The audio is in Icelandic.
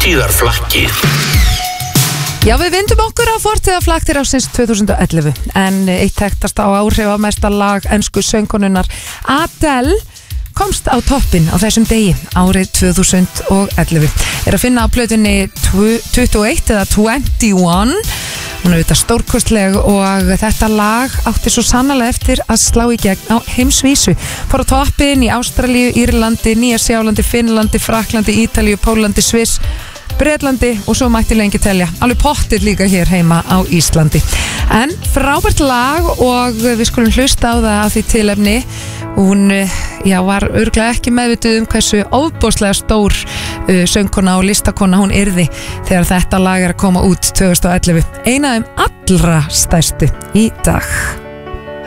Fortíðarflakkið. Já, við vindum okkur á fortíðarflakkir ásins 2011 en eitt þekktasta og áhrifamesta lag ensku söngkonunnar Adele komst á toppinn á þessum degi árið 2011 að finna á plötunni 21 eða 21. Hún er auðvitað stórkostleg og þetta lag átti svo sannarlega eftir að slá í gegn á heimsvísu. Fór á toppinn í Ástralíu, Írlandi, Nýja-Sjálandi, Finnlandi, Fraklandi, Ítalíu, Pólandi, Sviss, Bretlandi og svo mætti lengi telja. Alveg pottir líka hér heima á Íslandi. En frábært lag og við skulum hlusta á það af því tilefni. Hún var örugglega ekki meðvituð hversu ofboðslega stór söngkona og listakona hún yrði þegar þetta lag að koma út 2011. Eina allra stærstu í dag.